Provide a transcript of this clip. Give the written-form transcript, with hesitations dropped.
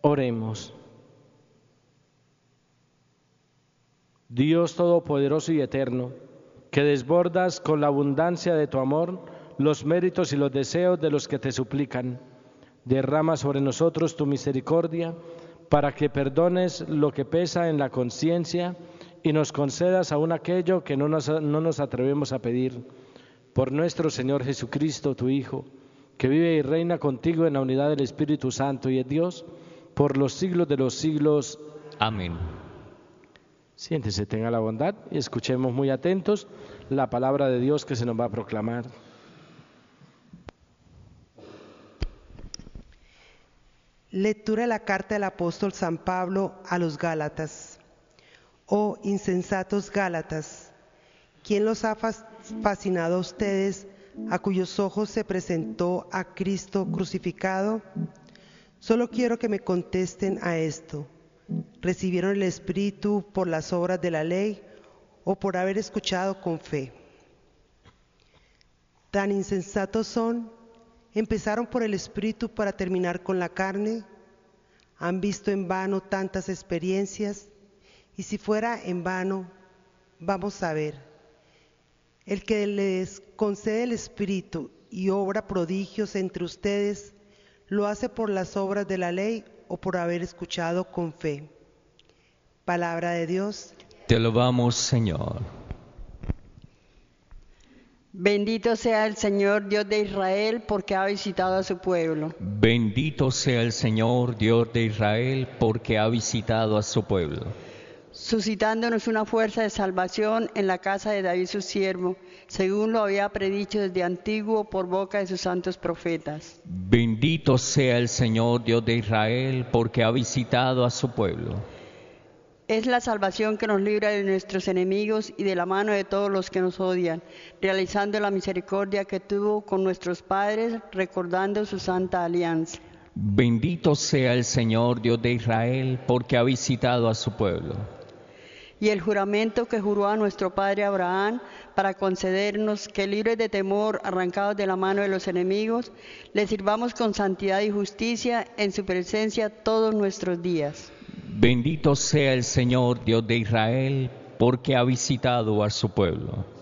Oremos. Dios Todopoderoso y Eterno, que desbordas con la abundancia de tu amor los méritos y los deseos de los que te suplican, derrama sobre nosotros tu misericordia para que perdones lo que pesa en la conciencia y nos concedas aún aquello que no nos atrevemos a pedir. Por nuestro Señor Jesucristo, tu Hijo, que vive y reina contigo en la unidad del Espíritu Santo y es Dios, por los siglos de los siglos. Amén. Siéntese, tenga la bondad y escuchemos muy atentos la palabra de Dios que se nos va a proclamar. Lectura de la carta del apóstol San Pablo a los Gálatas. Oh insensatos Gálatas, ¿quién los ha fascinado a ustedes, a cuyos ojos se presentó a Cristo crucificado? Solo quiero que me contesten a esto. ¿Recibieron el Espíritu por las obras de la ley o por haber escuchado con fe? Tan insensatos son, empezaron por el Espíritu para terminar con la carne. Han visto en vano tantas experiencias, y si fuera en vano, vamos a ver. El que les concede el Espíritu y obra prodigios entre ustedes, ¿lo hace por las obras de la ley o por haber escuchado con fe? Palabra de Dios. Te alabamos, Señor. Bendito sea el Señor Dios de Israel, porque ha visitado a su pueblo. Bendito sea el Señor Dios de Israel, porque ha visitado a su pueblo. Suscitándonos una fuerza de salvación en la casa de David su siervo, según lo había predicho desde antiguo por boca de sus santos profetas. Bendito sea el Señor Dios de Israel, porque ha visitado a su pueblo. Es la salvación que nos libra de nuestros enemigos y de la mano de todos los que nos odian, realizando la misericordia que tuvo con nuestros padres, recordando su santa alianza. Bendito sea el Señor Dios de Israel, porque ha visitado a su pueblo. Y el juramento que juró a nuestro padre Abraham para concedernos que, libres de temor, arrancados de la mano de los enemigos, le sirvamos con santidad y justicia en su presencia todos nuestros días. Bendito sea el Señor Dios de Israel, porque ha visitado a su pueblo.